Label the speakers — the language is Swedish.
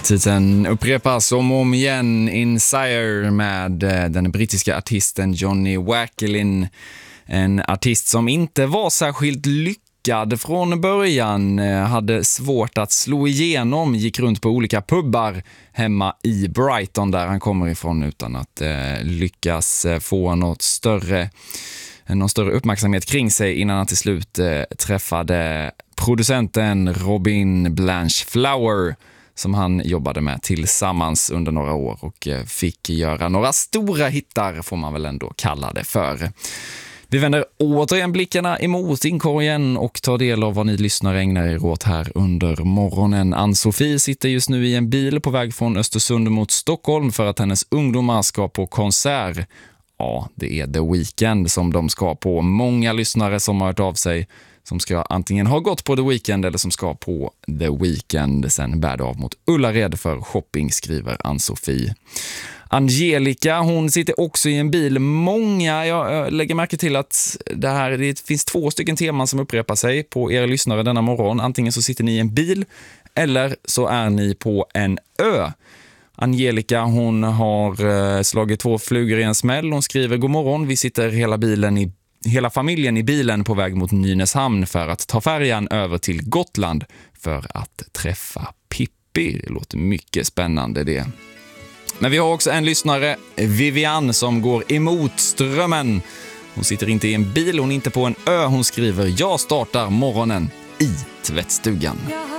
Speaker 1: Titeln upprepas om igen, In Sire, med den brittiska artisten Johnny Wakelin. En artist som inte var särskilt lyckad från början, hade svårt att slå igenom, gick runt på olika pubbar hemma i Brighton där han kommer ifrån utan att lyckas få någon större uppmärksamhet kring sig innan han till slut träffade producenten Robin Blanchflower som han jobbade med tillsammans under några år och fick göra några stora hittar, får man väl ändå kalla det för. Vi vänder återigen blickarna emot inkorgen och tar del av vad ni lyssnare ägnar er åt här under morgonen. Ann-Sofie sitter just nu i en bil på väg från Östersund mot Stockholm för att hennes ungdomar ska på konsert. Ja, det är The Weeknd som de ska på. Många lyssnare som har hört av sig som ska antingen ha gått på The Weeknd eller som ska på The Weeknd. Sen bär det av mot Ullared för shopping, skriver Ann-Sofie. Angelica, hon sitter också i en bil. Jag lägger märke till att det finns 2 stycken teman som upprepar sig på er lyssnare denna morgon. Antingen så sitter ni i en bil eller så är ni på en ö. Angelica, hon har slagit 2 flugor i en smäll. Hon skriver: god morgon, vi sitter hela familjen i bilen på väg mot Nynäshamn för att ta färjan över till Gotland för att träffa Pippi. Det låter mycket spännande det. Men vi har också en lyssnare, Vivian, som går emot strömmen. Hon sitter inte i en bil, hon är inte på en ö. Hon skriver: jag startar morgonen i tvättstugan.